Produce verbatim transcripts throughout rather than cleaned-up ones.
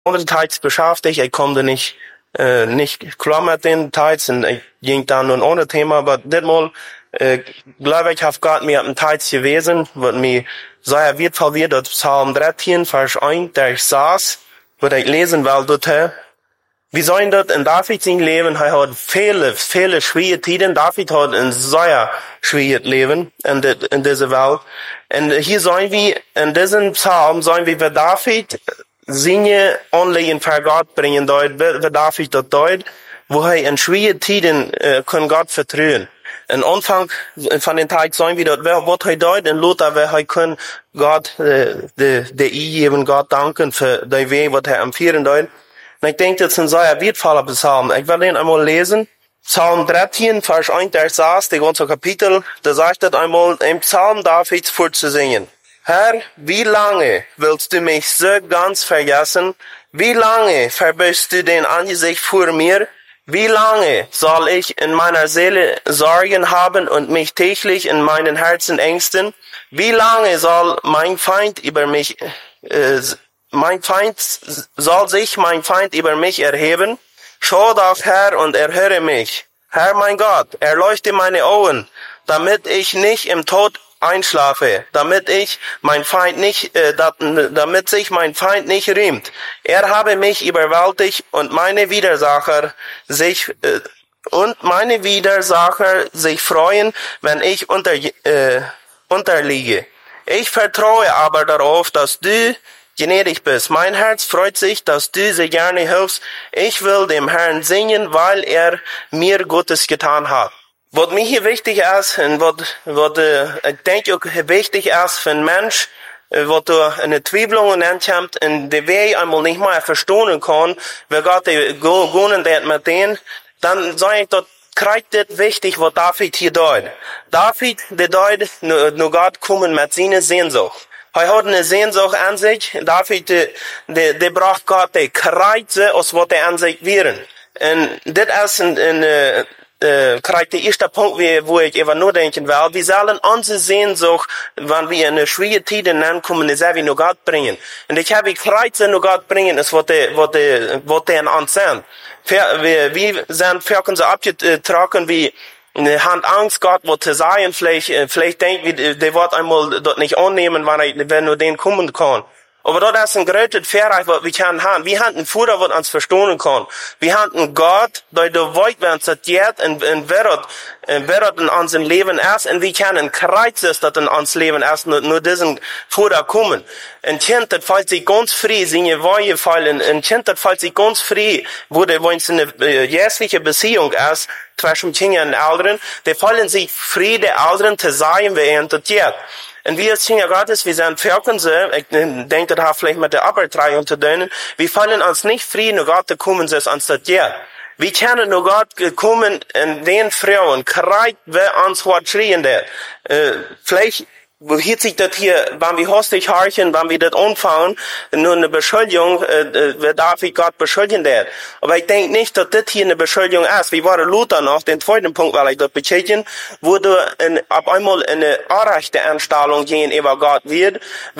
andere Teils beschäftigt, ich konnte nicht, äh, nicht klar mit den Teils und ich ging dann nur ein anderes Thema, aber das mal, äh, glaube ich, hat Gott mir ein Teils gewesen, wird mir sehr wertvoll wird, das Psalm dreizehn, Vers eins, der ich saß, würde ich lesen, weil dort, wie sollen das in David sein Leben, er hat viele, viele schwierige Zeiten, David hat ein sehr schwieriges Leben in, de, in dieser Welt. Und hier sollen wir, in diesem Psalm, sollen wir, wer David seine Anliegen für Gott bringen, dort, wer David dort dort, wo er in schwierigen Zeiten, äh, kann Gott vertrauen. Am Anfang von den Tag sollen wir dort, wer, was er dort, in Luther, wer er kann Gott, äh, der, der geben, Gott danken für den Weg, was er empfehlen dort. Und ich denke, das ist ein sehr wertvoller Psalm. Ich will den einmal lesen. Psalm dreizehn, Vers eins, der saß, der ganze Kapitel, da sagt das einmal, im Psalm Davids vorzusingen. Herr, wie lange willst du mich so ganz vergessen? Wie lange verbirgst du den Angesicht vor mir? Wie lange soll ich in meiner Seele Sorgen haben und mich täglich in meinen Herzen ängsten? Wie lange soll mein Feind über mich, äh, Mein Feind, soll sich mein Feind über mich erheben? Schau doch, Herr, und erhöre mich. Herr, mein Gott, erleuchte meine Augen, damit ich nicht im Tod einschlafe, damit ich mein Feind nicht, äh, damit sich mein Feind nicht rühmt. Er habe mich überwältigt und meine Widersacher sich, äh, und meine Widersacher sich freuen, wenn ich unter, äh, unterliege. Ich vertraue aber darauf, dass du gnädig bist. Mein Herz freut sich, dass du sehr gerne hilfst. Ich will dem Herrn singen, weil er mir Gutes getan hat. Was mir hier wichtig ist, und was, was äh, ich denke auch wichtig ist für einen Mensch, äh, was du eine Zwiebelung ankommt, und der Weg einmal nicht mal verstehen kann, wer Gott gewonnen hat mit denen, dann sage ich, dort kriegt das wichtig, was David hier tut. David, der tut, nur, nur Gott kommen mit seiner Sehnsucht. Er hat eine Sehnsucht an sich. David, der, der, der braucht Gott, der Kreise, aus was er an sich wären. Und das ist ein, ein, äh, kriegt der erste Punkt, wo ich eben nur denken will. Wir sollen unsere Sehnsucht, wenn wir in eine schwierige Zeit hineinkommen, das wir nur Gott bringen. Und ich habe Kreise nur Gott bringen, ist was der, was der, was der in uns sind. Wir, wir sind für so abgetragen, wie Hand Angst, Gott, was zu sagen, vielleicht, vielleicht denkt, wir, der wird einmal dort nicht annehmen, wenn er, wenn nur den kommen kann. Aber dort ist ein größtes Verreich, was wir können haben. Wir haben einen Führer, was uns verstehen kann. Wir haben einen Gott, der der Welt, wenn es jetzt in, in Welt, in Welt in unserem Leben ist, und wir können Kreuz ist, das in uns Leben ist, nur, nur diesen Führer kommen. Ein Kind, das fällt sich ganz frei, seine Weihe fallen, ein Kind, das fällt sich ganz frei, wo der, wenn es eine äh, jährliche Beziehung ist, zwischen Kindern und Eltern, der fallen sich frei, der Eltern zu sein, wie er das jetzt. Und wir als Kinder Gottes, wir sind Völkense, ich denke, das hat vielleicht mit der Abenteuerung zu tun, wir fallen uns nicht frei, nur Gott zu kommen, das uns das jetzt. Wir können nur Gott kommen, in den Frauen, kreit, wer uns was schreien der. Äh, vielleicht, wo hielt sich das hier, wenn wir hostig horchen, wenn wir das anfangen, nur eine Beschuldigung, äh, wer darf ich Gott beschuldigen der. Aber ich denke nicht, dass das hier eine Beschuldigung ist. Wie war der Luther noch, den zweiten Punkt, weil ich das bestätigen, wo du in, ab einmal eine unrechte Anstellung gegenüber Gott wird,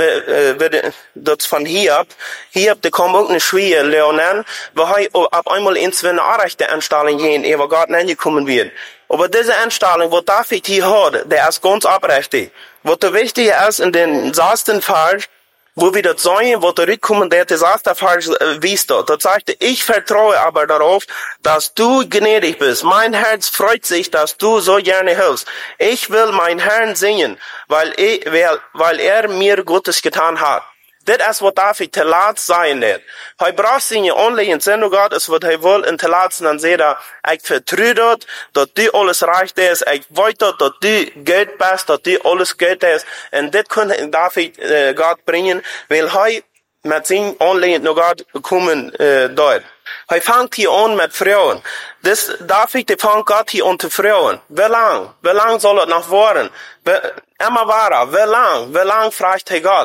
wird das von Hiob. Hiob, da kommt auch eine schwere Lernen, wo er ab einmal ins eine unrechte Anstellung gegenüber Gott angekommen wird. Aber diese Anstellung, wo David hier hat, der ist ganz abrechtig. Was der wichtig ist in den sechsten Vers, wo wir das sagen, wo zurückkommen, der sechste Vers äh, wies dort. Dort sagte, ich vertraue aber darauf, dass du gnädig bist. Mein Herz freut sich, dass du so gerne hilfst. Ich will meinen Herrn singen, weil, ich, weil, weil er mir Gutes getan hat. Das ist, was David te laat sein wird. Er braucht seine Anliegen, wenn Gott ist, was er will, in te laat sein, dann sagt er, ich vertraue dort, dass du alles reich ist, ich weiß dort, dass du Geld bist, dass du alles Geld ist. Und das kann David äh, Gott bringen, weil er mit seinen Anliegen nur Gott kommen äh, dort. Er fängt hier an mit Frauen. Das David, der fängt Gott hier an zu Frauen. Wie lang? Wie lang soll es noch werden? Wie, immer weiter. Wie lang? Wie lang fragt er Gott?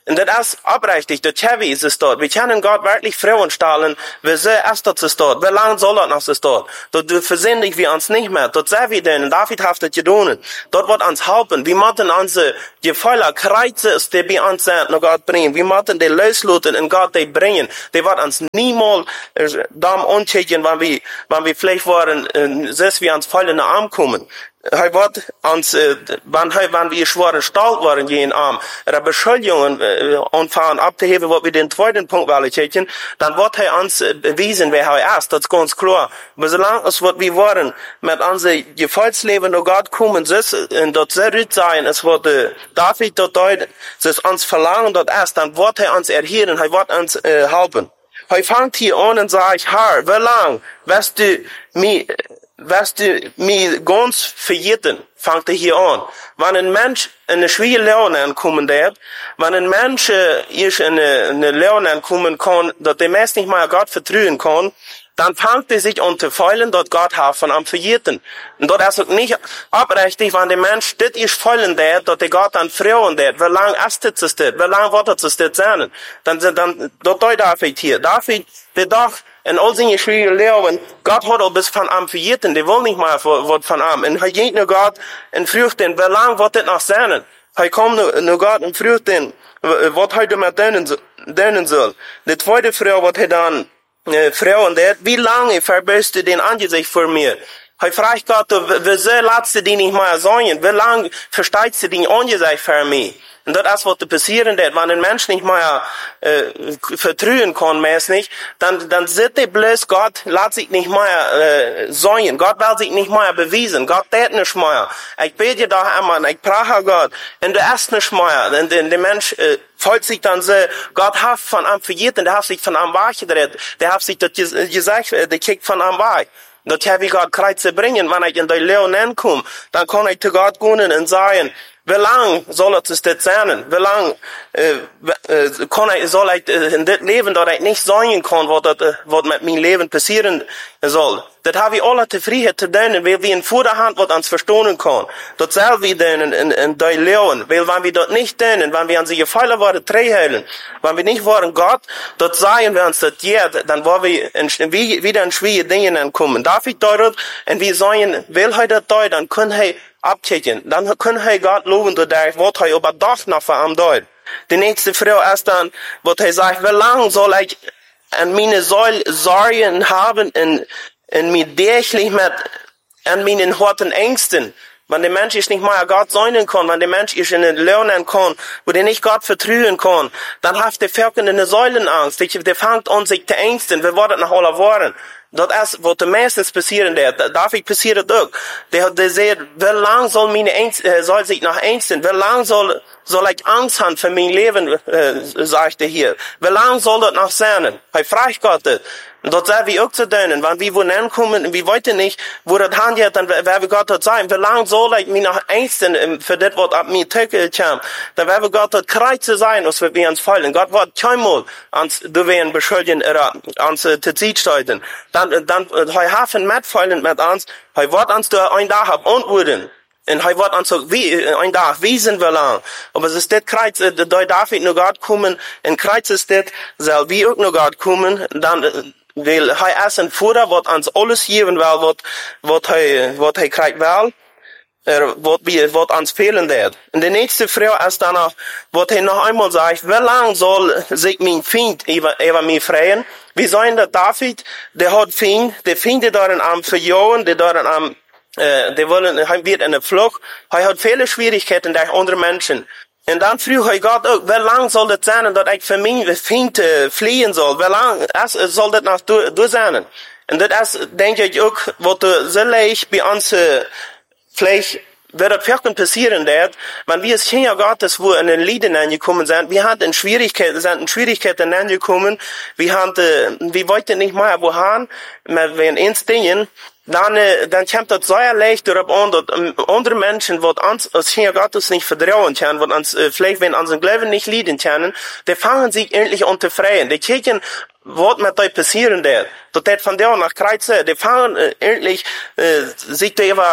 Und das ist abrechtig, der Chevy ist es dort. Wir können Gott wirklich Frauen stellen, wie sehr ist das dort? Wie lange soll das noch ist dort? Dort versündigen wir uns nicht mehr. Dort sehen wir denn, David hat das getan. Dort wird uns helfen. Wir müssen unsere Gefälle, Kreuze, die bei uns sind, nach Gott bringen. Wir müssen die loslassen und Gott die bringen. Die wird uns niemals äh, darum unschicken, wenn wir, wenn wir vielleicht waren, äh, dass wir uns voll in den Arm kommen. Hij wordt ons, uh, wanneer, hij, wanneer we schwere stalt worden in een arm, er beschuldigingen uh, ontvangen ab te geven, wat we den tweeden Punkt willen kijken, dan wordt hij ons uh, bewijzen wie hij is. Dat is ganz klar. Maar zolang als wat we worden met onze gevoelsleven door God komen, en dat ze uit zijn, is wat uh, David dat deed, is ons verlangen dat is, dan wordt hij ons erheren, hij wordt ons uh, helpen. Hij vangt hier aan en zegt, Herr, wie lang wirst du mij wirst du mir ganz verjeten, fängt er hier an. Wenn ein Mensch in eine schwierige Laune ankommen wird, wenn ein Mensch äh, in eine, eine Laune ankommen kann, dass der Mensch nicht mehr Gott vertrauen kann, dann fängt er sich an zu feilen, dass Gott hat von ihm verjeten. Und dort ist es nicht abrechtig, wenn der Mensch das ist feilen wird, dass der Gott dann fragen wird, wie lange ist das das? Wie lange wird das das sein? Dann, dann, dort darf ich hier. David, der doch in all seine schwierigen Leben, Gott hat auch bis von ihm verjeten, der will nicht mal was von ihm. Und er geht nur Gott und fragt ihn, wie lange wird das noch sein? Er kommt nur Gott und fragt ihn, was er damit dienen soll. Die zweite Frau, was er dann äh, fragen wird, wie lange verbirgst du den Angesicht vor mir? Er fragt Gott, wie sehr lässt du dich nicht mehr sagen? Wie lange versteigst du den Angesicht vor mir? Und das ist, was passieren wird, wenn ein Mensch nicht mehr äh, vertrauen kann, mäßig, dann dann sieht er bloß, Gott lässt sich nicht mehr äh, säuen. Gott will sich nicht mehr beweisen. Gott tät nicht mehr. Ich bete da immer, ich brauche Gott. Und der ist nicht mehr. Und der Mensch äh, folgt sich dann so, Gott hat von ihm verjeten, der hat sich von ihm weggedreht. Der hat sich das gesagt, der kickt von ihm weg. Dat heb ik God Kreuze bringen, wenn ich in die Leon ankomme, dann kann ich zu Gott gehen und sagen, wie lang soll es das sein? Wie lang äh, äh, kann ich, soll ich äh, in das Leben, dass ich nicht sagen kann, was, das, äh, was mit meinem Leben passieren soll? Das habe ich alle die Freiheit zu tun, weil wir in Vorderhand was uns verstehen kann. Das soll wir tun in, in die Leon. Weil wenn wir das nicht tun, wenn wir an sie gefallen worden treiben, wenn wir nicht wollen Gott, das sagen wir uns das jetzt, dann wollen wir in, in, wieder in schwierige Dinge ankommen. Darf ich dort, und wir sagen, will er das tun, dann können wir abchecken. Dann können wir Gott loben, dadurch, was er aber doch noch für ihn tut. Die nächste Frau ist dann, was er sagt, wie lange soll ich an meine Sorgen haben, in, in mir täglich mit, an meinen harten Ängsten. Wenn der Mensch ist nicht mehr Gott sein kann, wenn der Mensch ist in den lernen kann, wo der nicht Gott vertrauen kann, dann hat der Völker eine Säulenangst. Der fängt an, sich zu ängsten. Wir wollen nach aller Worten. Das ist, was meistens passieren wird. David passiert auch. Der, der sagt, wie lang soll meine Ängste, äh, soll sich nach ängsten? Wie lang soll, soll ich Angst haben für mein Leben, äh, sagt er hier. Wie lang soll das noch sein? Er fragt Gott das. Und dort sagen wir auch zu denen, wenn wir wohin kommen, und wir wollten nicht, wo das handelt, dann werden wir Gott dort sagen, wie lang soll ich mich nach ängsten, für das, was ab mir töckelt kommt? Dann werden wir Gott dort Kreuze sein, was wir uns fallen. Gott wird keinmal uns, du werden beschuldigen, oder uns äh, zu Zeit steuten. Dann, dann, er haben mitfallen mit uns, er wird uns da ein Tag antworten. Und er wird uns so, wie, ein Tag, wie sind wir lang? Aber es ist das Kreuz, da darf ich nur Gott kommen, und Kreuz ist das, soll wir auch nur Gott kommen, dann, weil er ist ein Führer, was uns alles geben will, was, was er, was er kriegt will, er, was, was uns fehlen wird. Und die nächste Frau ist dann auch, was er noch einmal sagt, wie lang soll sich mein Feind über, über mich freuen? Wie sollen das David, der hat Feind, der Feind, der darin am Verjahren, der darin am, äh, der wollen, er wird in der Flucht, er hat viele Schwierigkeiten durch andere Menschen. Und dann früh ich Gott auch, wie lang soll das sein, dass ich für mich Feind äh, fliehen soll? Wie lang soll das noch durch, durch sein? Und das ist, denke ich auch, was so leicht bei uns, äh, vielleicht, wird das wirklich passieren wird, wenn wir es Kinder Gottes, wo in den Lieden angekommen sind, wir hatten Schwierigkeiten, sind in Schwierigkeiten angekommen, wir haben, äh, wir wollten nicht mehr wohin, wir in ins Dingen, dann, äh, dann kommt das sehr leicht darauf an, dass ähm, andere Menschen, die uns als Kinder Gottes nicht vertrauen können, die uns äh, vielleicht, wenn unseren Glauben nicht lieben können, die fangen sich endlich an zu freuen. Die kicken, was mit euch passieren wird. Das wird von der nach Kreuze, die fangen äh, endlich äh, sich darüber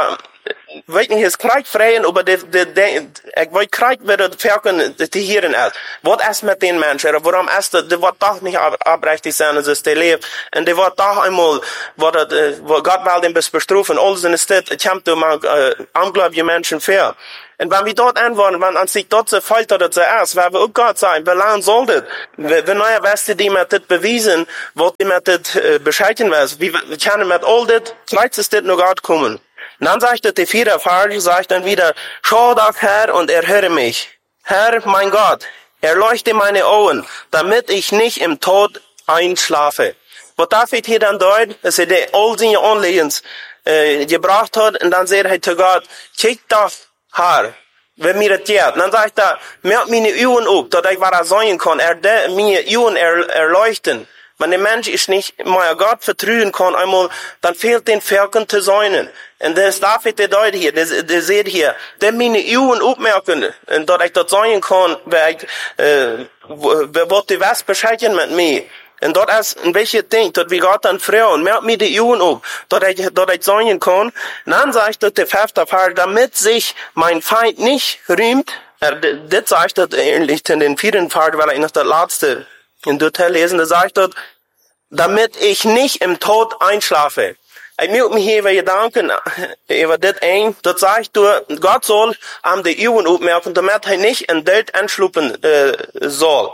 weet niet, is krijg vrijen, aber de, de, de, ik weet krijg weer het verken te hieren is. Wat is met die mensen? Waarom is dat, die wordt toch niet abrechtig zijn als ze leven. En die wordt toch eenmaal, wat het, uh, wat God wel den best bestrafen. Alles in de stad, het komt om uh, ongläubige mensen veel. En wenn wir dort antworten, wenn uns sich dort so fällt, dass es ist, weil wir auch Gott sein, wir lernen sollten, wir, wir neue Weste, die mit das bewiesen, wo die mit das äh, bescheiden was, wie wir können mit all das, vielleicht ist das noch Gott kommen. Und dann sagt er, die vierte Vers, sagt dann wieder, schau doch Herr und erhöre mich. Herr, mein Gott, erleuchte meine Augen, damit ich nicht im Tod einschlafe. Was David hier dann deut, dass er die all seine Anlegens äh, gebracht hat, und dann sagt er zu Gott, kick doch, Herr, wenn mir das geht. Dann sagt er, mir meine Augen auf, dass ich was sagen kann, er de, meine Augen er, erleuchten. Wenn der Mensch ist nicht mehr Gott vertrauen kann, einmal, dann fehlt den Ferken zu sein. Und das darf ich der Deut hier, der, der seht hier, der meine Augen aufmerken, und dass ich das sagen kann, wer ich, äh, was die was bescheiden mit mir. Und dort ist ein welches Ding, dort wie Gott dann Frauen, merkt mir die Augen auf, dort ich, dort ich sagen kann. Und dann sagt dort der fünfte Vers, damit sich mein Feind nicht rühmt, er, das sagt dort ähnlich in den vierten Vers, weil ich noch das letzte in Detail lesen, da sagt dort, damit ich nicht im Tod einschlafe. Ich muss mich hier Gedanken über das ein, dort sagt du, Gott soll am die Augen aufmerken, damit er nicht in Tod einschlupen äh, soll.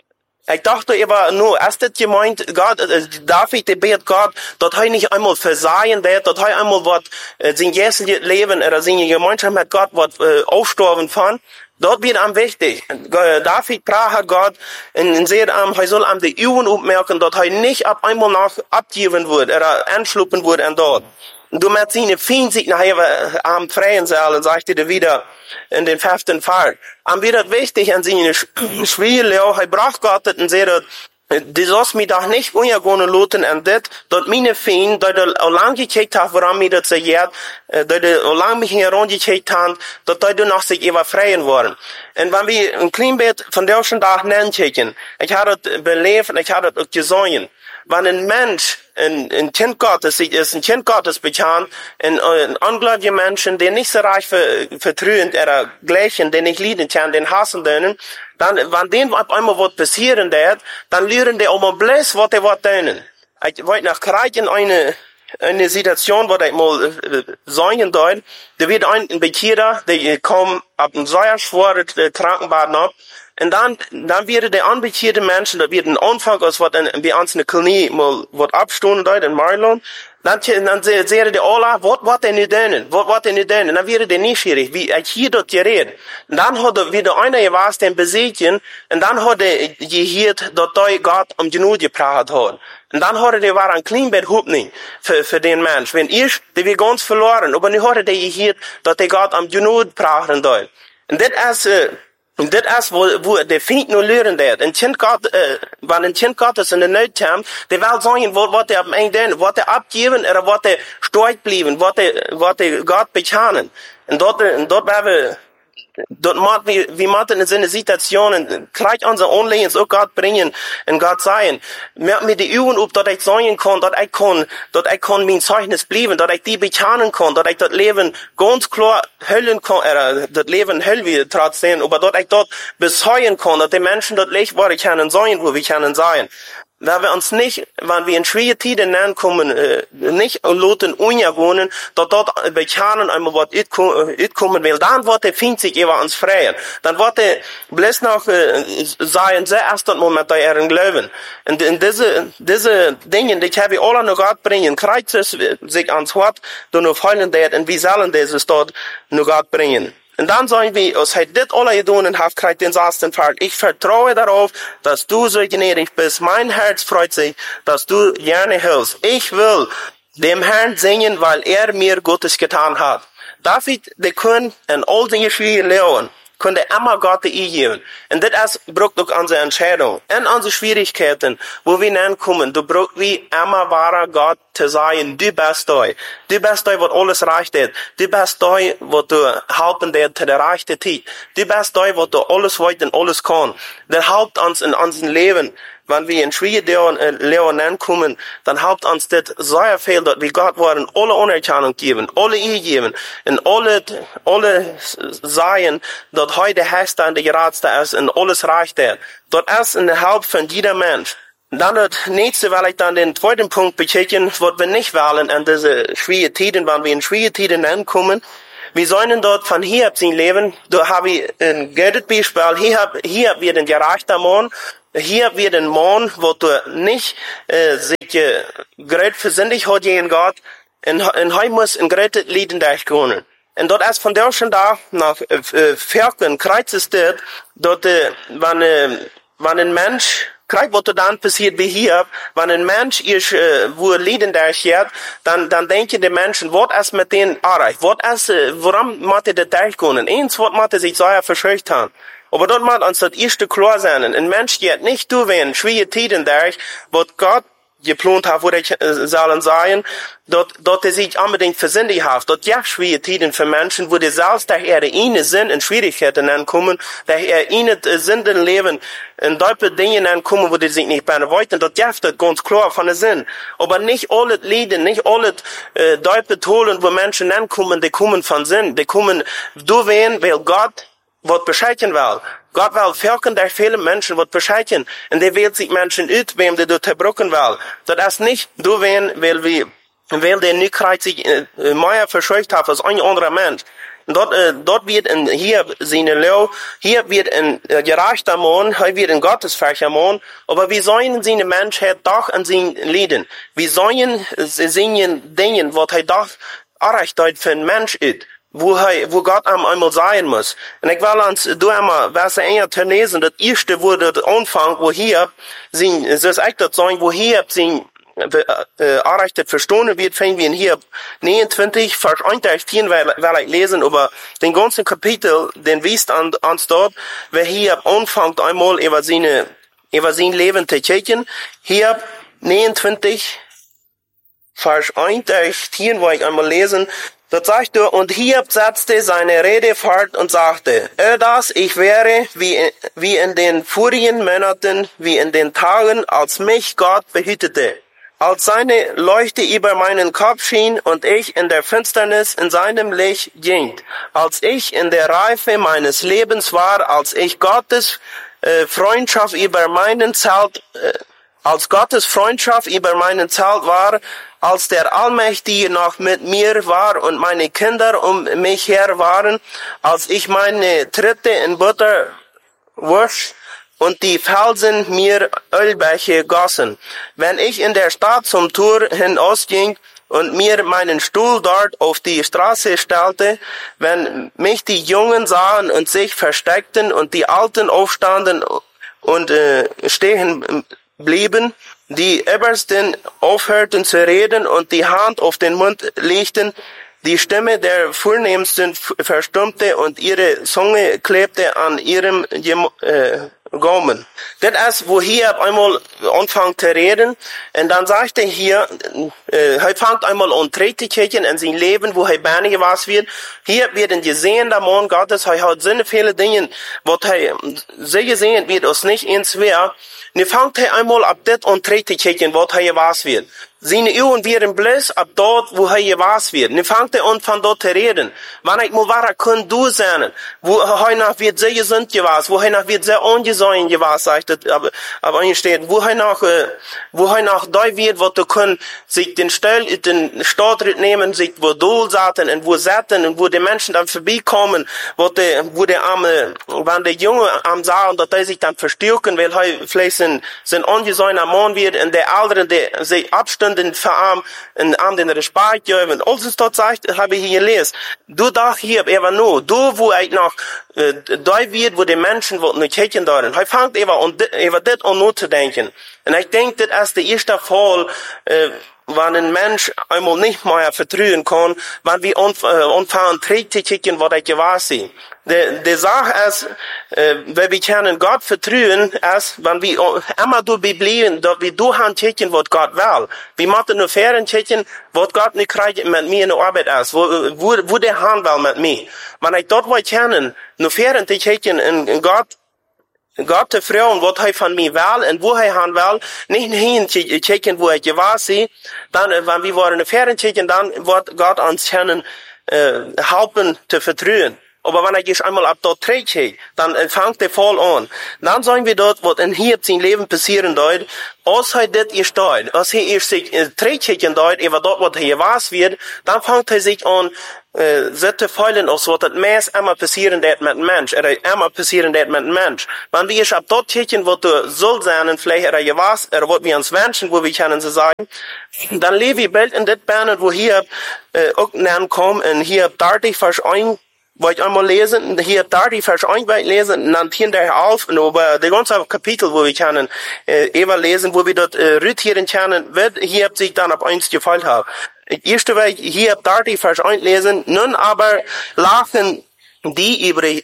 Ich dachte, ich war nur, erst das gemeint, Gott, äh, David, der bet Gott, dass er nicht einmal versagen wird, dass er einmal wird, äh, sein jährliches Leben, oder seine Gemeinschaft mit Gott wird, äh, aufstorben von. Dort wird am wichtig. David brach Gott, und, und sehr am, er soll am die Augen aufmerken, dass er nicht ab einmal nach abgeben wird, oder anschluppen wird an dort. Und du mit seine Feind sich nachher am freien sollen, sagt er wieder in den fünften Fall. Am wird wichtig an seine Schwierige, er brach Gott und sagt, die sollst mich doch nicht ungehen lassen an das, dass meine Feind, dass du auch lang gekickt hast, woran mir das sagt, dass du auch lang mich herangekickt hast, dass du noch sich immer freien worden. Und wenn wir ein Kleinbett von der schon Tag nachkicken, ich habe das belebt und ich habe das auch gesehen, wenn ein Mensch, ein, ein Kind Gottes ist, ein Kind Gottes bekannt, ein, ein ungläubiger Menschen, der nicht so reich vertrüht, oder gleichen, den nicht lieben kann, den hassen denen, dann, wenn denen auf einmal was passieren wird, dann lernen die auch mal bloß, was die was denen. Ich wollte nach Kreiden eine, eine Situation, wo ich mal äh, sagen soll, da wird ein Bekehrer, der kommt ab einem sehr schweren äh, Krankenbad ab, und dann, dann werden die anbekehrten Menschen, da wird ein Anfang, als was bei uns in der Klinik mal, was abstunden dort in Marlon, dann, dann sehen die alle, was, was denn nicht denen, was, was denn nicht denen, dann werden die neugierig, wie ich hier dort geredet. Und dann hat er wieder einer gewasst, den besiegen, und dann hat er gehört, dass der Gott um Genug gepratet hat. Und dann hat er, der war ein Kleinbett Hupning für, für den Mensch. Wenn ich, der wir ganz verloren, aber nicht hat er gehört, dass der Gott um Genug praten soll. Und das ist, äh, Und das ist, wo, wo der Feind nur lernen wird. Ein Kind Gott, äh, wenn ein Kind Gottes in der Not kommt, der will sagen, was der am Ende, was der abgeben, oder was der stark bleiben, was der, was der Gott bekennen. Und dort, und dort werden wir, dort macht wir, wir machen in so eine Situation, gleich unser Anliegen auch Gott bringen, und Gott sein. Mir, mir die Augen auf, dass ich sagen kann, dass ich kann, dass ich kann mein Zeugnis bleiben, dass ich die bekennen kann, dass ich das Leben ganz klar hüllen kann, oder das Leben hüllen wir trotzdem, aber dass ich dort besäuen kann, dass die Menschen dort nicht, wo wir können sein, wo wir können sein. Wenn wir uns nicht, wenn wir in schwierige Tiden kommen, äh, nicht lassen ungehen, dass dort bekennen einmal was kommen will, dann wird der Feind sich über uns freien. Dann wird er bloß noch äh, sein, sehr erst Moment, da er glauben. Und in diese, diese Dinge, die kann wir alle noch Gott bringen, kreuzt es sich ans Wort, du noch heulen wird, und wie sollen dieses dort noch Gott bringen. Und dann sagen wir, als er das alle getan und hat, kriegt den ersten Fall. Ich vertraue darauf, dass du so gnädig bist. Mein Herz freut sich, dass du gerne hilfst. Ich will dem Herrn singen, weil er mir Gutes getan hat. David, der kann in all den schwierigen Leben, konnte immer Gott eingeben. Und das braucht auch unsere Entscheidung. In unsere Schwierigkeiten, wo wir hinkommen, du brauchst wie immer wahrer Gott zu sein, du bist da. Du bist da, was alles reicht hat. Du bist da, was du helfen dir zu der rechten Zeit. Du bist da, was du alles wollt und alles kann. Der helft uns in unserem Leben. wenn wir in schwierige Leonen kommen, dann habt uns das sehr viel, dass wir Gott wollen alle Anerkennung geben, alle ihr geben, und alle, alle sagen, dass heute Herrscher und der Geradste ist, und alles reicht er. Das ist in der Haupt von jeder Mensch. Dann das nächste, weil ich dann den zweiten Punkt bekämpfen, was wir nicht wollen in diese schwierigen Zeiten, wenn wir in schwierigen Zeiten ankommen. Wir sollen dort von hier ab sein Leben, da habe ich ein gutes Beispiel, hier, hier wird ein gerechter Mann, hier wird ein Mann, wo du nicht äh, sich äh, gerät versinnig hat gegen Gott, und, und er muss ein gerät Lieden durchgehen. Und dort ist von der schon da, nach äh, Ferken, Kreuz ist dort, dort, äh, wenn, äh, wenn ein Mensch, Kijk wat er dan passiert wie hier, wenn ein Mensch ist, äh, wo Lieden durchgeht, dann, dann denken die Menschen, was ist mit denen erreicht? Was ist, äh, warum muss er das durchgehen? Eins, was muss er sich sehr verscheucht haben. Aber dort muss uns das erste klar sein. Ein Mensch geht nicht durch, wenn schwierige Zeiten durch, was Gott geplant hat, wo ich äh, sollen sein, dort, dort er sich unbedingt versinnig hat. Dort ja schwierige Zeiten für Menschen, wo die selbst durch ihre ihnen Sinn in Schwierigkeiten ankommen, durch ihr ihnen Sinn im Leben in deutsche Dinge ankommen, wo die sich nicht mehr wollten. Dort ja das ganz klar von der Sinn. Aber nicht alle Lieder, nicht alle äh, deutsche Tolen, wo Menschen ankommen, die kommen von Sinn. Die kommen durch wen, weil Gott was bescheiden will. Gott will verken durch viele Menschen, was bescheiden. Und der wählt sich Menschen aus, wem der dort zerbrochen will. Das ist nicht durch wen, weil wir, weil der nicht sich äh, mehr verscheucht hat als ein anderer Mensch. Dort, äh, dort wird in, hier seine Lau, hier wird ein äh, gerechter Mann, hier wird ein gottesfürchtiger Mann, aber wir sollen seine Menschheit doch an sein Leben. Wir sollen äh, singen Dinge, was er doch erreicht hat für ein Mensch ist. Wo, er, wo Gott am einmal sein muss. Und ich will uns, du einmal, was er eher zu lesen, das erste, wo das Anfang, wo hier, sind, das ist echt das sagen, wo hier, sind, äh, erreicht verstanden wird, fängt wir in hier neunundzwanzig, Vers einunddreißig, weil, weil ich lesen, aber den ganzen Kapitel, den wiest an, ans dort, wer hier anfängt einmal über seine, über sein Leben zu checken, hier neunundzwanzig, Vers einunddreißig, wo ich einmal lesen, dort sagt er, und Hiob setzte seine Rede fort und sagte, er das, ich wäre wie, wie in den vorigen Monaten, wie in den Tagen, als mich Gott behütete, als seine Leuchte über meinen Kopf schien und ich in der Finsternis in seinem Licht ging, als ich in der Reife meines Lebens war, als ich Gottes äh, Freundschaft über meinen Zelt, äh, als Gottes Freundschaft über meinen Zelt war, als der Allmächtige noch mit mir war und meine Kinder um mich her waren, als ich meine Tritte in Butter wusch und die Felsen mir Ölbecher gossen. Wenn ich in der Stadt zum Tor hinausging und mir meinen Stuhl dort auf die Straße stellte, wenn mich die Jungen sahen und sich versteckten und die Alten aufstanden und äh, stehen blieben, die Obersten aufhörten zu reden und die Hand auf den Mund legten, die Stimme der Vornehmsten verstummte und ihre Zunge klebte an ihrem äh, Gaumen. Das ist, wo hier einmal anfängt zu reden, und dann sagt er hier, äh, er fängt einmal an Trägtigkeiten in sein Leben, wo er Beine was wird. Hier wird ein gesehender Mann Gottes, er hat so viele Dinge, was er sehr gesehen wird, als nicht ins Wehr. Nu fängt er einmal ab das an Trägtigkeiten, was er was wird. Seine Augen werden bloß ab dort, wo er was wird. Nu fängt er an von dort zu reden. Wann ich mal war, kann du sein, wo er noch wird sehr gesund gewesen, wo er noch wird sehr ungesund gewesen, sagt er, aber, aber einsteht, wo er noch, äh, wo er noch da wird, wo du kann sich den Stell, den Stadtritt nehmen, sich wo Dol saten und wo saten und wo die Menschen dann vorbeikommen, wo der, wo der arme, wenn der Junge am sah und dass er sich dann verstärken, weil er vielleicht sein, sein ungesunder Mann wird und der Ältere, der sich abstünde, den Verarm, in Arm den Respekt geben. Alles dort sagt, habe ich hier gelesen. Du doch hier, aber nur, du, wo ich noch, äh, da wird, wo die Menschen, wo nicht hätten darin. Er fängt über, über das an nur zu denken. Und ich denke, das ist der erste Fall, äh, wenn ein Mensch einmal nicht mehr vertrauen kann, wenn wir anfangen, trägt zu kicken, was ich gewesen. Die, die Sache ist, äh, wenn wir können Gott vertrauen, ist, wenn wir immer dabei bleiben, dass wir durchkicken, was Gott will. Wir müssen nur fairen kicken, was Gott nicht kriegt mit mir in der Arbeit ist, wo, wo, wo der Hand will mit mir. Wenn ich dort will können, nur fairen kicken in, in Gott, Gott te vragen wat hij van mij wil en wo hij han will, nicht hin checken, wo ich gewahr sie, dann, wenn wir wollen fern checken, dann wird Gott uns können, äh, helfen zu vertrauen. Aber wenn ich einmal ab dort trete, dann fängt der voll an. Dann sagen wir dort, was in hier sein Leben passieren dort, als er das ist dort, als er sich trete dort, über dort, was hier was wird, dann fängt er sich an, äh, sich zu fühlen, als was das meist immer passieren wird mit dem Mensch, oder immer passieren wird mit dem Mensch. Wenn wir ab dort treten, was du soll sein, vielleicht, oder je was, oder was wir uns wünschen, wo wir können sie sagen, dann leben wir bald in das Band, wo hier, äh, auch nennen kommen, und hier dreißig Vers eins, wollte ich einmal lesen, hier da die Vers eins lesen, und dann hinterher auf, und über die ganze Kapitel, wo wir können, äh, Eva lesen, wo wir dort, äh, rütieren können, wird hier hat sich dann ab eins gefallen haben. Erste Weg, hier da die Vers eins lesen, nun aber lachen die über, äh,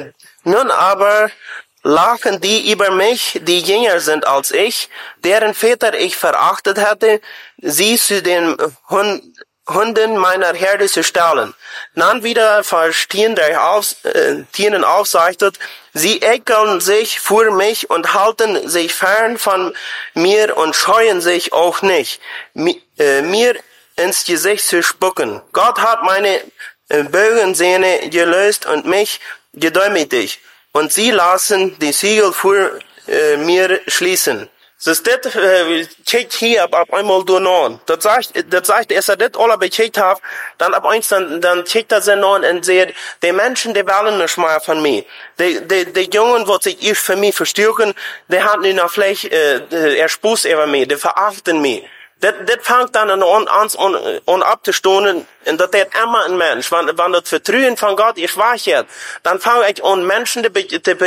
nun aber lachen die über mich, die jünger sind als ich, deren Väter ich verachtet hatte, sie zu den Hund, Hunden meiner Herde zu stellen. Dann wieder verstehen der Aus, äh, Tieren aufsagtet, sie ekeln sich vor mich und halten sich fern von mir und scheuen sich auch nicht, mi, äh, mir ins Gesicht zu spucken. Gott hat meine äh, Bogensehne gelöst und mich gedemütigt, und sie lassen die Siegel vor äh, mir schließen. So ist das, äh, checkt hier ab, ab einmal durch an. Das sagt, das sagt, als er das alle becheckt hat, dann ab eins, dann, dann checkt er sich an und sagt, die Menschen, die wollen nicht mehr von mir. Die, die, die Jungen, die sich erst für mich verstärken, die haben nicht noch vielleicht, äh, erspuss über mich, die verachten mich. Das, das fängt dann an, an, an, an abzustoßen, und das ist immer ein Mensch. Wenn, wenn das Vertrauen von Gott ist wachert, dann fange ich an, Menschen zu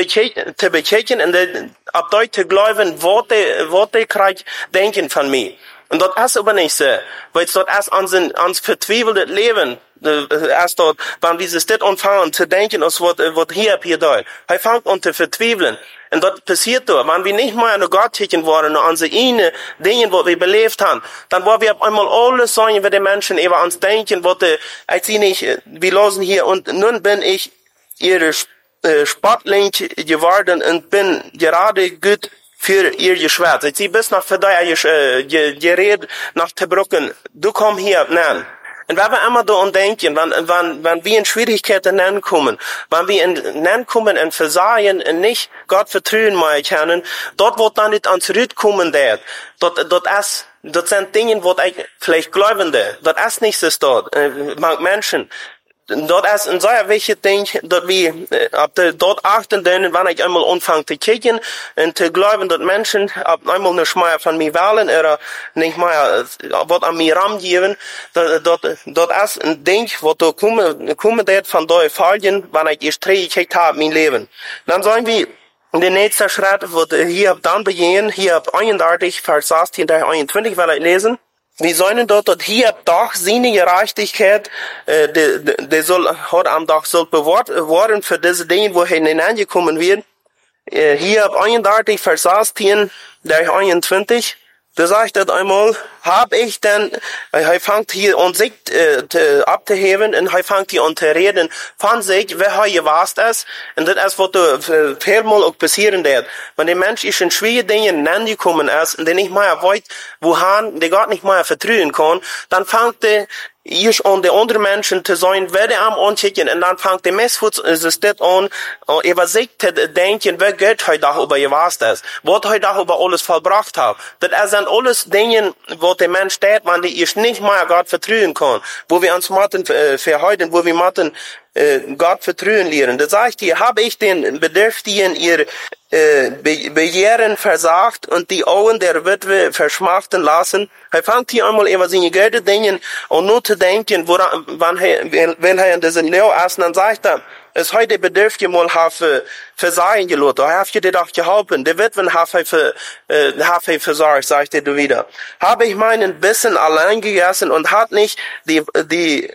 bekehren, und ab dort zu glauben, was die, was die krieg, denken von mir. Und das ist aber nicht so. Weil es dort erst ans, ans verzweifelte Leben, erst dort, wenn wir sich das anfangen zu denken, als was, was hier, hier da. Er fängt an zu verzweifeln. Und das passiert da, wenn wir nicht mehr an Gott schicken wollen, an unsere eine Dinge, was wir belebt haben, dann wollen wir auf einmal alles sagen, wie die Menschen über uns denken, was die, ich sehe nicht, wir losen hier, und nun bin ich ihre äh, Spottling geworden und bin gerade gut für ihr Geschwätz. Ich sehe bis nach Verdei, äh, geredet nach Tebrücken, du komm hier, nein. Und wenn wir immer da und denken, wenn, wenn, wenn wir in Schwierigkeiten kommen, wenn wir in kommen und versagen und nicht Gott vertrauen mehr können, dort wird dann nicht ans Rütkommen dort. Dort, dort ist, dort sind Dinge, wo ich vielleicht Glaubende, dort ist nichts dort, äh, Menschen. Dort ist ein sehr wichtiges Ding, dass wir äh, ab der, dort achten, denn wenn ich einmal anfange zu kicken und zu glauben, dass Menschen ab einmal nicht mehr von mir wählen oder nicht mehr äh, was an mir rangeben, dort, dort ist ein Ding, was da kommen, kommen wird von da Fallen, wenn ich erst drei gekickt habe, mein Leben. Dann sagen wir, der nächste Schritt wird hier dann beginnen, hier ab einunddreißig, Vers achtzehn, einundzwanzig, will ich lesen. Wir sollen dort, dort hier doch seine Gerechtigkeit, äh, der, der soll, hat am Tag soll bewahrt worden für diese Dinge, wo er hineingekommen wird. Äh, hier ab einunddreißig, Vers achtzehn, der einundzwanzig, da sagt er einmal, hab ich denn, er fängt hier an sich äh, abzuheben, und er fängt hier an zu reden von sich, wer er was ist, und das ist, was da vielmal auch passieren wird. Wenn der Mensch ist in schwierige Dinge hineingekommen ist, und der nicht mehr weiß, wohin, der Gott nicht mehr vertrauen kann, dann fängt er ich an die anderen Menschen zu sein, werde am anschicken, und dann fängt der Messfuß an, über sich zu denken, wer Gott heute darüber gewasst ist, was heute darüber alles vollbracht hat. Das sind alles Dinge, wo der Mensch steht, wenn die ich nicht mehr Gott vertrauen kann, wo wir uns matten äh, verhalten, wo wir matten äh, Gott vertrauen lernen. Das sagt hier, habe ich den Bedürftigen ihr äh, Be Begehren versagt und die Augen der Witwe verschmachten lassen. Er fängt hier einmal über seine Gelde Dinge und nur zu denken, woran, wann er, wenn er in diesen Leo ist, dann sagt er, es heute bedürfte mal have versagen gelassen. Da habe ich dir doch geholfen. Der Witwen habe für, äh, habe versorgt, sagte du wieder. Habe ich meinen Bissen allein gegessen und hat nicht die, die,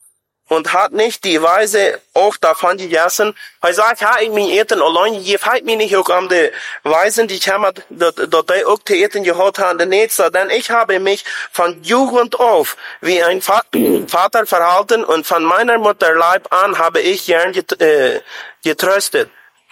und hat nicht die Weise auch davon gegessen. Er sagt, ha, ich mein Eten allein, je feit mir nicht auch an die Weisen, die kämen, dort, dort die auch die Eten geholt haben, der Nächste, denn ich habe mich von Jugend auf wie ein Vater verhalten und von meiner Mutter Leib an habe ich gern get, äh, getröstet.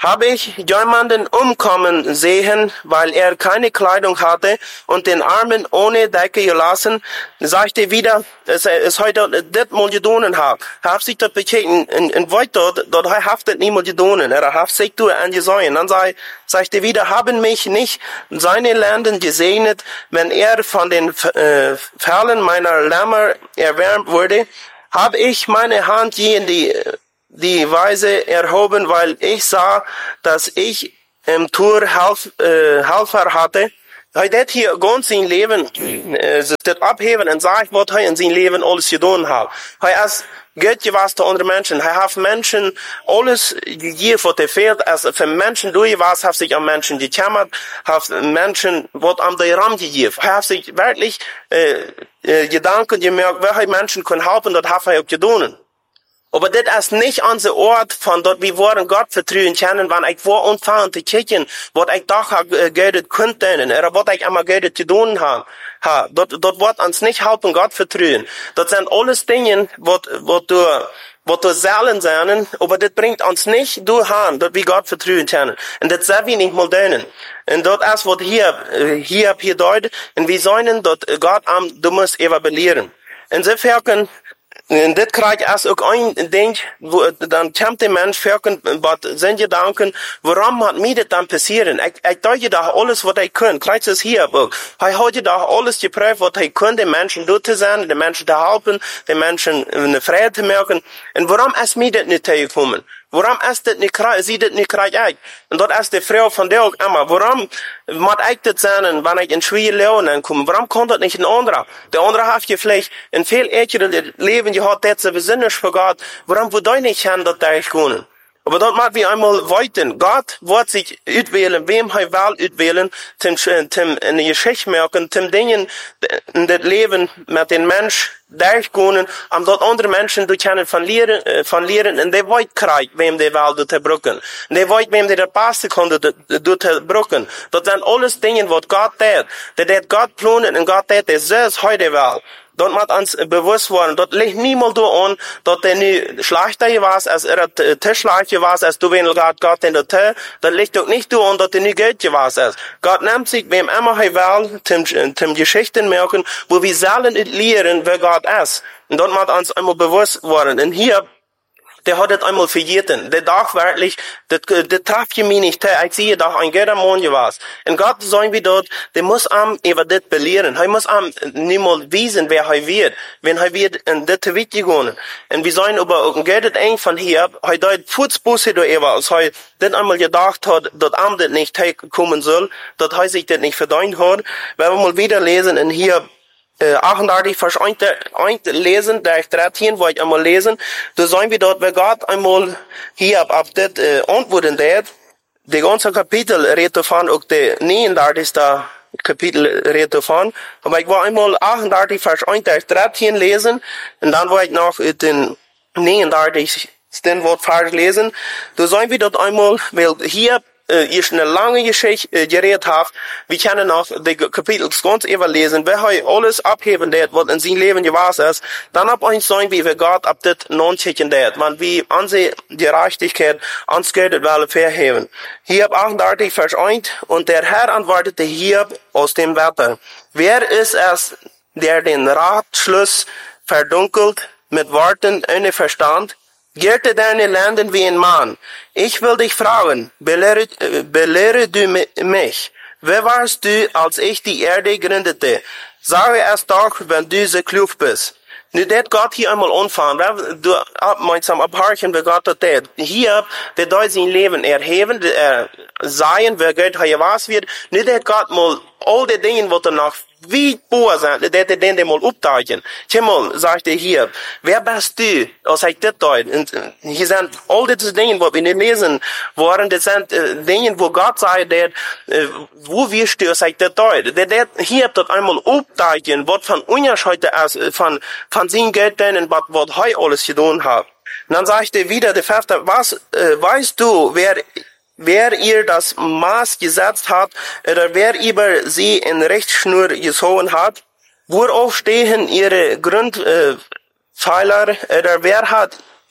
Habe ich jemanden umkommen sehen, weil er keine Kleidung hatte und den Armen ohne Decke gelassen, sagte wieder, es ist heute das mal gedonen hat. Hab sich dort bekeken, in, in Wort dort, dort haftet niemand gedonen, er hat sich du angesehen. Dann sei, sagte wieder, haben mich nicht seine Länder gesegnet, wenn er von den äh, Fällen meiner Lämmer erwärmt wurde, habe ich meine Hand je in die die Weise erhoben, weil ich sah, dass ich im Tour Helf, äh, Helfer hatte. Hij dat hier ganz sein Leben, äh, das abheben und sagt, was er in sein Leben alles getan hat. Hij ist Gott gewas zu anderen Menschen. Er hat Menschen alles gegeben, was er fehlt. Als für Menschen durch was, hat sich an Menschen gekümmert, hat Menschen, was am der Raum gegeben. Er hat sich wirklich äh, äh, Gedanken gemerkt, welche Menschen können helfen, das hat er auch getan. Aber das ist nicht unser Ort, von dort wir wollen Gott vertrauen können, wenn ich vor anfangen zu kicken, was ich doch Geld könnte, oder was ich einmal Geld zu tun habe. Ha, dort, dort wird uns nicht helfen, Gott vertrauen. Das sind alles Dinge, was, was du, was du selten sein, aber das bringt uns nicht durch an, dort wir Gott vertrauen können. Und das soll wir nicht mal tun. Und dort ist, was hier, hier, hier deutet, und wir sollen dort Gott am, du musst evaluieren. Insofern, und das kriegt erst auch ein Ding, wo, dann kommt der Mensch, was sind Gedanken, warum hat mir das dann passieren? Ich, ich denke doch alles, was ich kann. Kriegt es hier auch. Ich habe doch alles geprüft, was ich kann, den Menschen dort zu sein, den Menschen zu helfen, den Menschen eine Freiheit zu merken. Und warum ist mir das nicht gekommen? Warum ist das nicht, sie das nicht kriegt ich? Und dort ist die Frau von der auch immer. Warum muss ich das sein, wenn ich in schwierige Leben komme? Warum kommt das nicht ein anderer? Der andere hat ja vielleicht ein viel älteres Leben gehabt, das ist besinnlich für Gott. Warum würde ich nicht hin, dass ich können? Aber dort muss wir einmal weiten. Gott wird sich auswählen, wem er will auswählen, zum, zum, in die Geschichte merken, zum Dingen in das Leben mit den Menschen durchgehen, um dort andere Menschen zu können verlieren, äh, verlieren, und der weiß kriegt, wem der will zu brücken. Und der weiß, wem der das Beste konnte zu brücken. Das sind alles Dinge, was Gott tät. Der tät Gott planen, und Gott tät, der selbst heute will. Dort muss uns bewusst werden, dort liegt niemand an, dort der nie schlechter was, als er Tisch schlechter was, als du wenn Gott Gott in der Tür, dort liegt doch nicht an, dort der nie Geld was ist. Gott nimmt sich, wem immer er will, zum, zum Geschichten merken, wo wir sollen lernen, wer Gott ist. Und dort muss uns einmal bewusst werden. Und hier, der hat das einmal vergessen. Der darf wirklich, das, das traf ich mich nicht. Ich sehe doch ein guter Mann was. Und Gott sagen wir dort, der muss am über das belehren. Er muss am niemals wissen, wer er wird. Wenn er wird in das Witte gehen. Und wir sollen aber ein guter Eng von hier, er dort Fußbusse da ever, als er das einmal gedacht hat, dass am das nicht kommen soll, dass er sich das nicht verdient hat. Wenn wir mal wieder lesen, in hier, Äh, achtunddreißig Vers eins lesen, der ich dreizehn, wo ich einmal lesen, da sollen wir dort, wer Gott einmal hier ab, ab das äh, antworten wird, die ganze Kapitel redet davon, auch der neununddreißigste Kapitel redet davon, aber ich war einmal achtunddreißig Vers eins, der ich dreizehn lesen, und dann war ich noch den neununddreißigsten Wort Vers lesen, da sollen wir dort einmal, weil hier ist eine lange Geschichte äh, geredet habt. Wir können noch die Kapitel ganz überlesen. Wer heute alles abheben wird, was in seinem Leben gewesen ist, dann ab uns sagen wir, wer Gott ab das non-chicken wird. Man wie unsere Gerechtigkeit ans Geld will verheben. Hier ab achtunddreißig Vers eins. Und der Herr antwortete hier aus dem Wetter. Wer ist es, der den Ratschluss verdunkelt mit Worten ohne Verstand? Gierte deine Länder wie ein Mann. Ich will dich fragen, belehre, belehre du mich. Wer warst du, als ich die Erde gründete? Sage es doch, wenn du so klug bist. Nu, dat Gott hier einmal anfangen. Du meinst am abhorchen, wer Gott hat das. Hier, der dort sein Leben erheben, er sein, wer Gott hier was wird. Nu, dat Gott mal all die Dinge, was er noch wie boah sind, der den den mal upteichen. Mal sagt er hier, wer bist du? Als ich das deut. Und hier sind all diese Dinge, wo wir nicht lesen worden, das sind äh, Dinge, wo Gott sagt, der, äh, wo wir stehen, als ich das deut. Der, der hier dort einmal upteichen, was von uns heute ist, von, von seinem Geld und was, was heute alles getan hat. Und dann sagt er wieder, der Vers, was, äh, weißt du, wer Wer ihr das Maß gesetzt hat, oder wer über sie in Rechtsschnur gezogen hat, worauf stehen ihre Grundpfeiler, äh, oder wer hat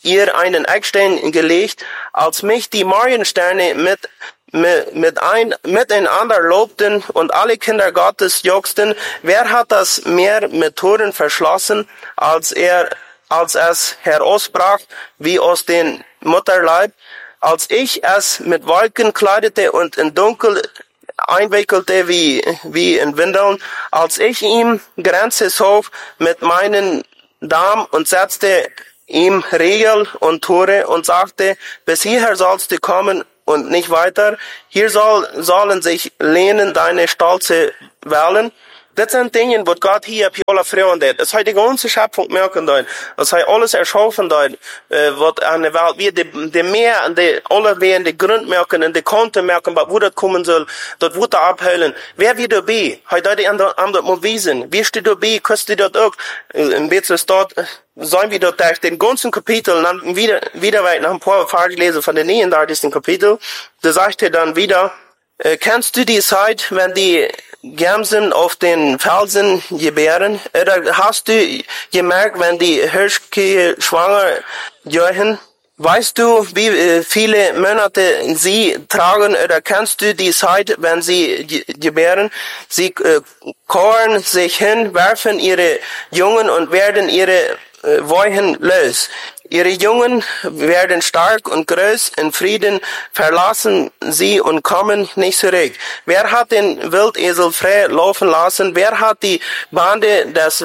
ihr einen Eckstein gelegt, als mich die Morgensterne mit mit, mit ein, miteinander lobten und alle Kinder Gottes juchzten. Wer hat das Meer mit Toren verschlossen, als er, als es herausbrach, wie aus dem Mutterleib? Als ich es mit Wolken kleidete und in Dunkel einwickelte wie, wie in Windeln, als ich ihm Grenze zog mit meinen Damen und setzte ihm Riegel und Tore und sagte, bis hierher sollst du kommen und nicht weiter. Hier soll, sollen sich lehnen deine stolze Wellen. Das sind Dinge, wo Gott hier auf alle Frauen hat. Es hat die ganze Schöpfung merken dort. Es hat alles erschaffen dort, äh, was an der Welt, wie die, die Meer und die, alle werden die Grund merken und die Konten merken, wo das kommen soll, dort wird er abheilen. Wer wird dabei? Hat er die andere, andere mal wiesen? Wie steht dabei? Kannst du dort auch, ein bisschen dort, sollen wir dort durch den ganzen Kapitel, dann wieder, wieder weit nach ein paar Verse lesen von den neununddreißigsten Kapitel, da sagt er dann wieder, äh, kennst du die Zeit, wenn die Gämsen auf den Felsen gebären? Oder hast du gemerkt, wenn die Hirschkühe schwanger jochen? Weißt du, wie äh, viele Monate sie tragen? Oder kennst du die Zeit, wenn sie gebären? Sie äh, kohren sich hin, werfen ihre Jungen und werden ihre äh, Weichen los. Ihre Jungen werden stark und groß, in Frieden verlassen sie und kommen nicht zurück. Wer hat den Wildesel frei laufen lassen? Wer hat die Bande des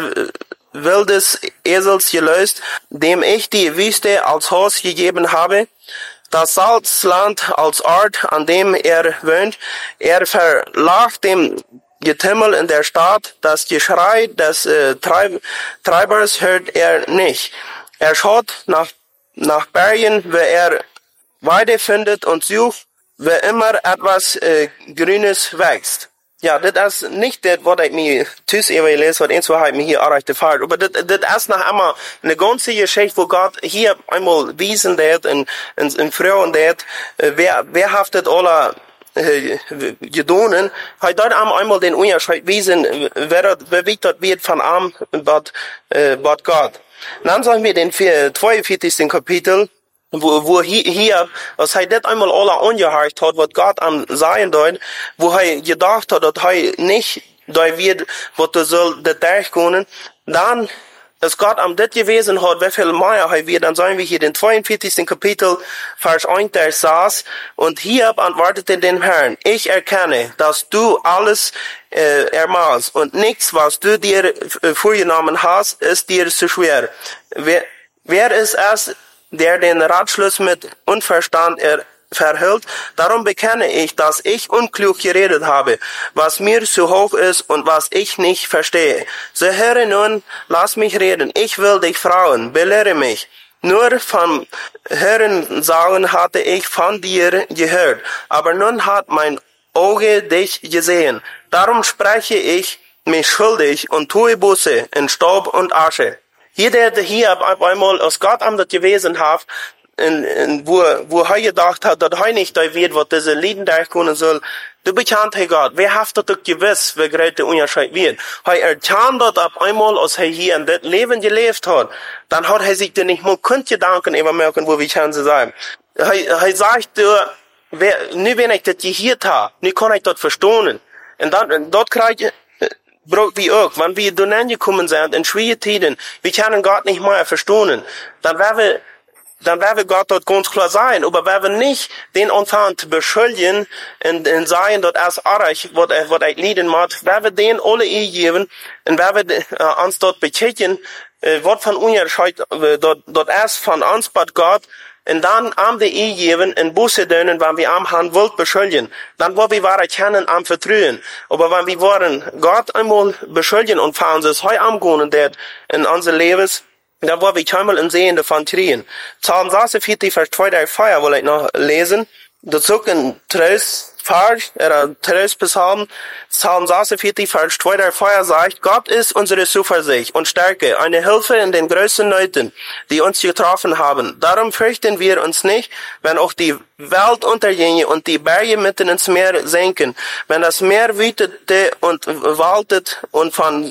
wildes Esels gelöst, dem ich die Wüste als Haus gegeben habe? Das Salzland als Ort, an dem er wohnt. Er verlag dem Getümmel in der Stadt, das Geschrei des äh, Treib Treibers hört er nicht. Er schaut nach, nach Bergen, wo er Weide findet und sucht, wo immer etwas äh, Grünes wächst. Ja, das ist nicht das, was ich mir tüß lese, was eins hat mir hier erreicht erfahrt. Aber das, das ist noch einmal eine ganze Geschichte, wo Gott hier einmal wiesen wird und, und, und Frauen wird, wer, wer haftet alle äh, gedonen, hat dort einmal den Unterschied wiesen, wer, wer wiegt dort wird von arm, was, äh, was Gott. Dann sagen wir den zweiundvierzigsten Kapitel, wo, wo hier, hier, was er das einmal alle angehört hat, was Gott am sagen dort, wo er gedacht hat, dass er nicht, da wird, was er soll, das durchgehen, dann, dass Gott am das gewesen hat, wie viel mehr er wird, dann sagen wir hier den zweiundvierzigsten Kapitel, Vers eins, der saß, und Hiob antwortete den Herrn, ich erkenne, dass du alles äh, ermaßt, und nichts, was du dir äh, vorgenommen hast, ist dir zu schwer. Wer, wer ist es, der den Ratschluss mit Unverstand er verhält? Darum bekenne ich, dass ich unklug geredet habe, was mir zu hoch ist und was ich nicht verstehe. So höre nun, lass mich reden. Ich will dich fragen, belehre mich. Nur vom Hören sagen hatte ich von dir gehört, aber nun hat mein Auge dich gesehen. Darum spreche ich mich schuldig und tue Buße in Staub und Asche. Jeder, der hier einmal aus Gott am das gewesen hat, in, in, wo, wo er gedacht hat, dass er nicht da wird, was diese Lieden durchkommen soll, du bekannt, Herr Gott, wer hat das gewiss, wer gerade der Unterschied wird? Er erkannt das ab einmal, als er hier in das Leben gelebt hat, dann hat er sich dir nicht mal könnt Gedanken immer merken, wo wir können sie sein. Er, er sagt, wer, nu wenn ich das gehört habe, nu kann ich das verstehen. Und dann, dort kriege ich, braucht wie auch, wenn wir durchgekommen sind in schwierigen Zeiten, wir können Gott nicht mehr verstehen, dann werden wir, dann werden wir Gott dort ganz klar sein, aber wenn wir nicht den anfangen zu beschuldigen und, und sagen, dort erst arg, was er, was er leiden macht, werden wir den alle geben und werden wir äh, uns dort bekehren, äh, was von Unterschied, äh, dort, dort erst von uns bei Gott, und dann am die I geben, in Buße dönen, wenn wir am Hand wollt beschuldigen. Dann wollen wir wahre kennen, am vertrauen. Aber wenn wir wollen Gott einmal beschuldigen und fahren uns heu am gehen, der in unser Lebens, dann wollen wir keinmal im Sehen davon kriegen. Psalm sechsundvierzig, Vers zwei, drei, vier, will ich noch lesen. Das ist ein Trost, Vers, oder Trost Psalm, Psalm sechsundvierzig, Vers zwei, drei, vier sagt, Gott ist unsere Zuversicht und Stärke, eine Hilfe in den größten Nöten, die uns getroffen haben. Darum fürchten wir uns nicht, wenn auch die Welt unterginge und die Berge mitten ins Meer senken, wenn das Meer wütete und waltet und von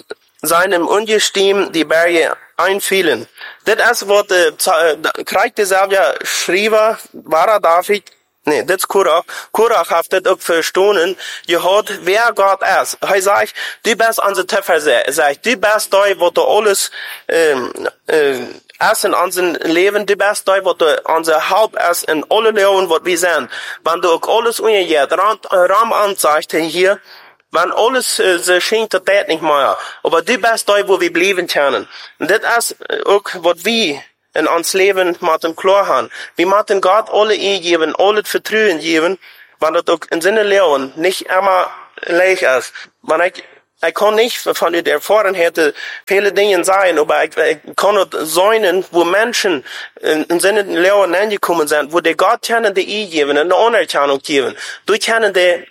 seinem Ungestüm die Berge einfielen. Das ist, was äh, Krieg derselbe Schreiber, war David, nee, das ist Korach. Korach hat das auch verstanden, gehört, wer Gott ist. Er sagt, du bist unser Töpfer, sagt, du bist da, wo du alles, ähm, äh, ist in unserem Leben, du bist da, wo du unser Haupt ist in alle Leben, was wir sind. Wenn du auch alles umgehst, Raum anzeigst hier, wenn alles äh, so schenkt, das nicht mehr. Aber du bist da, wo wir bleiben können. Und das ist auch, was wir in uns Leben mit dem klar haben. Wir müssen Gott alle eingeben, alle Vertrauen geben, wenn das auch in seinem Leben nicht immer leicht ist. Wenn ich Ich kann nicht von der Erfahrenheit viele Dinge sagen, aber ich, ich kann nicht sagen, wo Menschen in, in seinen Leben angekommen sind, wo die Gott können die I geben, eine Anerkennung geben. Du können die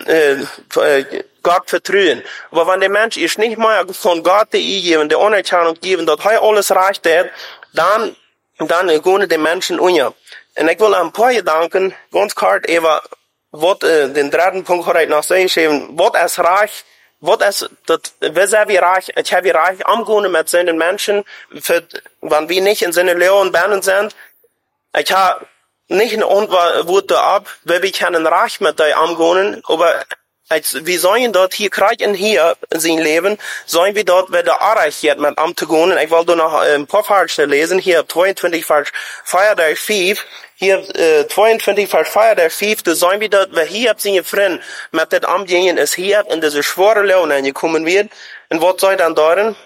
äh, Gott vertrauen. Aber wenn der Mensch ist nicht mehr von Gott die I geben, die Anerkennung geben, dass er alles reicht hat, dann, dann gehen die Menschen unter. Und ich will ein paar Gedanken, ganz kurz, über, was, äh, den dritten Punkt heute noch sagen, was ist reich, wat is dat, we zijn weer reich, ik heb weer reich omgaan met zijn mensen, für, wenn wir nicht in seine Lehren Bernen sind. Ich habe nicht eine Antwort ab, weil wir können reich mit dir umgehen, aber wir sollen dort hier kriegen hier in sein Leben, sollen wir dort wieder erreicht mit umzugehen. Ich wollte noch ein paar Verse lesen, hier zweiundzwanzig Vers vier der fünf, hier äh, zweiundzwanzig Vers vier der fünf, da sollen wir dort, wer hier seine Freunde mit dem Umgehen ist hier in diese schwere Lehre angekommen wird. Und was soll dann darin?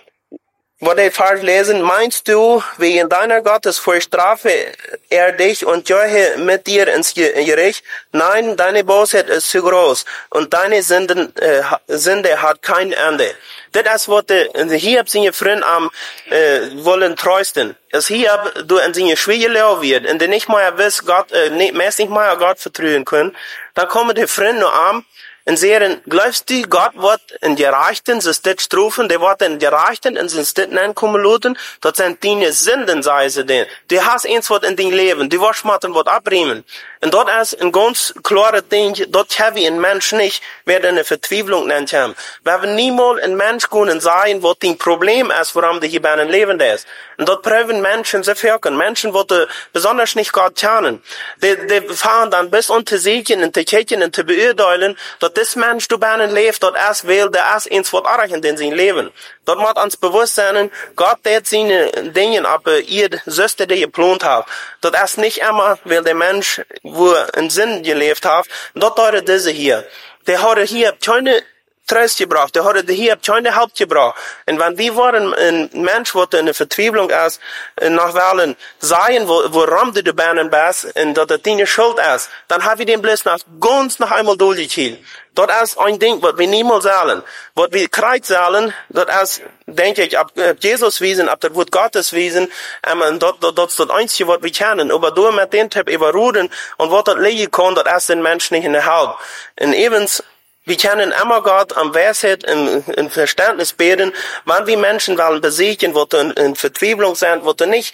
Wo der Vers lesen, meinst du, wegen deiner Gottesfurcht strafe er dich und gehe mit dir ins Gericht? Nein, deine Bosheit ist zu groß und deine Sünden, äh, Sünde hat kein Ende. Das ist, was der Hiob seine Freunde am äh, wollen trösten. Es Hiob, du in seine Schwierige Lehre wird, und der nicht mehr wiss, Gott, äh, nicht, nicht mehr Gott vertrauen können, dann kommen die Freunde nur an, und sagen, glaubst du, Gott wird in die Reichten sich das strufen, der wird in die Reichten in sich das kommen lassen, das sind deine Sünden, sei sie denn. Du hast eins was in dein Leben, du wirst mal was abbremen. Und dort ist ein ganz klares Ding, dort haben wir ein Mensch nicht, wer eine Verzweiflung nennt haben. Wir haben niemals ein Mensch können sein, was dein Problem ist, warum du hier bei einem Leben ist. Und dort prüfen Menschen zu wirken. Menschen, die besonders nicht Gott kennen. Die, die fahren dann bis unter Siegen und zu kicken und zu beurteilen, dass das Mensch, du bei einem lebt, dort erst will, der erst eins was erreichen in seinem Leben. Dort muss uns bewusst sein, Gott hat seine Dinge ab ihr Süster, die geplant hat. Dort erst nicht immer, weil der Mensch, wo einen Sinn gelebt hat, dort hat er diese hier. Der hat hier keine Trost gebracht, der hat hier keine Haupt gebracht. Und wenn wir waren ein Mensch, wo in der Verzweiflung ist, nach Wellen sagen, wo, worum du die Beinen bist, und dass das deine Schuld ist, dann haben wir den Bliss nach, ganz noch einmal durchgekehrt. Das ist ein Ding, was wir niemals sagen. Was wir kreuz sagen, das ist, denke ich, ab Jesus wiesen, ab der Wort Gottes wiesen, ähm, das, das, das ist das Einzige, was wir kennen. Aber du mit dem Tipp überruden, und was das liegen kann, das ist den Menschen nicht in der Haut. Und evens, wir können immer Gott am Weisheit und in Verständnis beten, wenn wir Menschen wollen besiegen, wo in, in Verzweiflung sind, wo nicht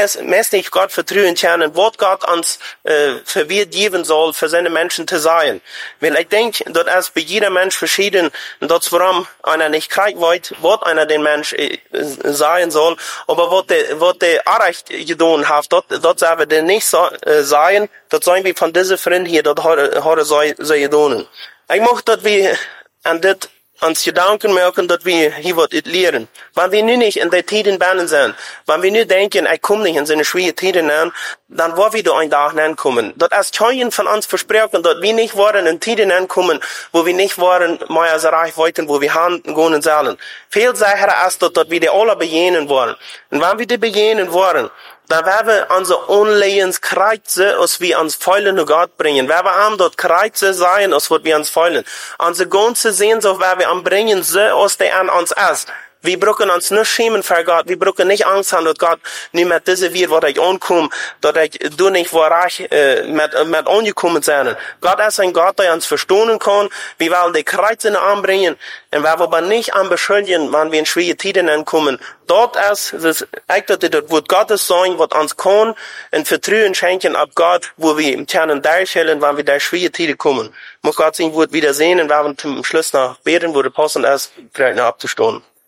mäßig Gott vertrauen können, wo Gott uns äh, verwirrt geben soll, für seine Menschen zu sein. Weil ich denke, das ist bei jedem Mensch verschieden, und das warum einer nicht kriegen wird, was einer den Mensch äh, sein soll, aber was der, was der erreicht getan hat, das, das soll wir nicht so, äh, sein, das sollen wir von diesen Freunden hier, das hat er so, so getan. Ich möchte, dass wir an das uns Gedanken merken, dass wir hier was lernen. Wenn wir nun nicht in der Tiden Bernen sind, wenn wir nur denken, ich komme nicht in so eine schwierige Tiden an, dann wollen wir da einen Tag ankommen. Das ist kein von uns versprechen, dass wir nicht wollen in Tiden ankommen, wo wir nicht wollen, mehr als reich wollten, wo wir handeln gehen sollen. Viel sicherer ist, dass wir die alle begegnen wollen. Und wenn wir die begegnen wollen, dann werden wir unsere Unlehens kreuze, als wir uns Feulen zu Gott bringen. Wir werden dort kreuze sein, als wir uns feulen. Unsere ganze Sehnsucht werden wir anbringen, so als der an uns ist. Wir brauchen uns nicht schämen für Gott. Wir brauchen nicht Angst haben, dass Gott nicht mit dieser wird, wo ich ankomme, dass ich, du nicht, wo ich, äh, mit, mit angekommen sein. Gott ist ein Gott, der uns verstehen kann. Wir wollen die Kreuze anbringen. Und wir wollen nicht an beschuldigen, wenn wir in schwierige Zeiten ankommen. Dort ist, das, ich, dass das Wort Gottes sagen, was uns kann, ein Vertrauen schenken ab Gott, wo wir im Ternen darstellen, wenn wir da schwierige Zeiten kommen. Muss Gott sein Wort wiedersehen, und wir werden zum Schluss noch beten, wo der passend ist, vielleicht noch abzustehen.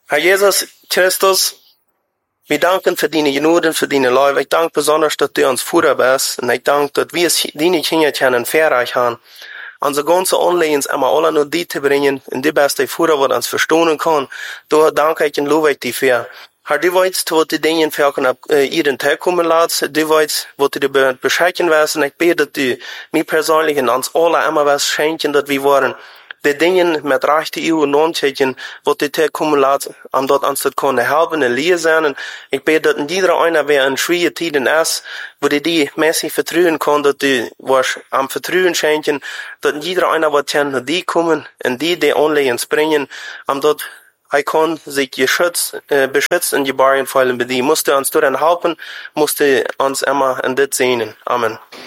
Herr Jesus Christus, wir danken für deine Genüden, für deine Liebe. Ich danke besonders, dass du uns Futter bist. Und ich danke, dass wir deine Kinder können verreich haben. Unsere ganze Anliegen immer alle nur die zu bringen, in die beste Futter, was uns verstehen kann. Da danke ich und lobe ich dir für. Herr, du weißt, was die Dinge für äh, ihren Tag kommen lässt. Du weißt, was du dir beschenken wirst. Und ich bete, dass du mir persönlich und uns alle immer was schenken, dass wir waren. Die Dinge mit rechte Ehe und Nonchecken, was die Tag kommen lässt, um dort uns zu können helfen und lernen. Ich bete, dass in jeder einer, wer in schwierigen Zeiten ist, wo die die mäßig vertrauen kann, dass die was am Vertrauen schenken, dass in jeder einer, was kann, die kommen, und die die Anliegen bringen, um dort er kann sich geschützt, äh, beschützt in die Barrieren fallen bei dir. Musste uns daran helfen, musste uns immer in das sehen. Amen.